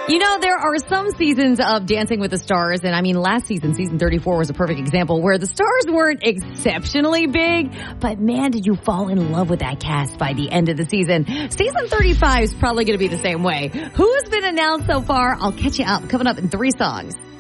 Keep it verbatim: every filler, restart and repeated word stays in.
You know, there are some seasons of Dancing with the Stars, and I mean, last season, season thirty-four, was a perfect example where the stars weren't exceptionally big, but man, did you fall in love with that cast by the end of the season. Season thirty-five is probably going to be the same way. Who's been announced so far? I'll catch you up coming up in three songs.